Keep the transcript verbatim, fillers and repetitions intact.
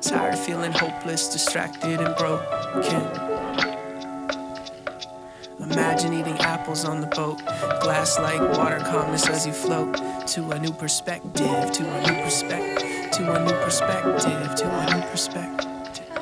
tired of feeling hopeless, distracted and broken. Imagine eating apples on the boat, glass like water, calmness as you float to a new perspective, to a new perspective, to a new perspective, to a new perspective.